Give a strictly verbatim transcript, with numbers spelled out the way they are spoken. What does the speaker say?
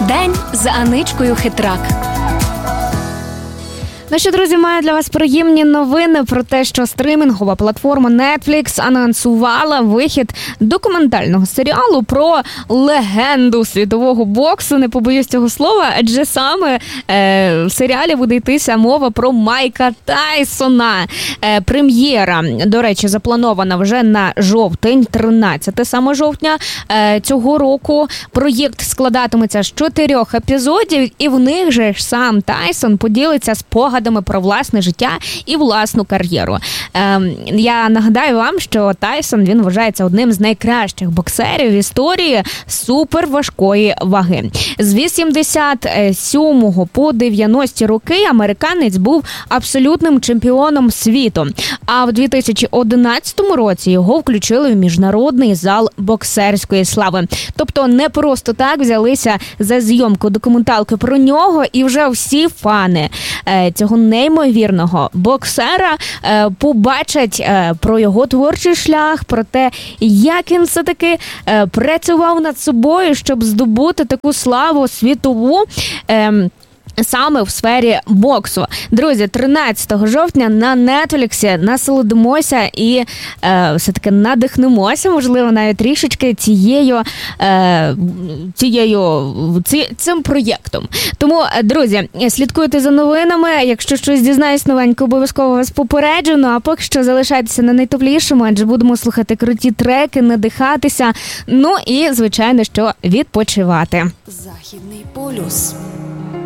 День з Аничкою Хитрак. Ну що, друзі, маю для вас приємні новини про те, що стримінгова платформа Netflix анонсувала вихід документального серіалу про легенду світового боксу, не побоюсь цього слова, адже саме е, в серіалі буде йтися мова про Майка Тайсона. Е, прем'єра, до речі, запланована вже на жовтень, тринадцяте саме жовтня е, цього року. Проєкт складатиметься з чотирьох епізодів, і в них же ж сам Тайсон поділиться спогадами про власне життя і власну кар'єру. Ем, я нагадаю вам, що Тайсон, він вважається одним з найкращих боксерів в історії суперважкої ваги. З вісімдесят сьомого по дев'яності роки американець був абсолютним чемпіоном світу. А в дві тисячі одинадцятому році його включили в міжнародний зал боксерської слави. Тобто не просто так взялися за зйомку документалки про нього, і вже всі фани цього неймовірного боксера е, побачать е, про його творчий шлях, про те, як він все-таки е, працював над собою, щоб здобути таку славу світову, е, саме в сфері боксу. Друзі, тринадцятого жовтня на Netflix насолодимося і е, все-таки надихнемося, можливо, навіть трішечки цією, е, цією ці, цим проєктом. Тому, друзі, слідкуйте за новинами. Якщо щось дізнаюсь новенько, обов'язково вас попереджу. Ну, а поки що залишайтеся на найтоплішому, адже будемо слухати круті треки, надихатися, ну і, звичайно, що відпочивати. Західний полюс.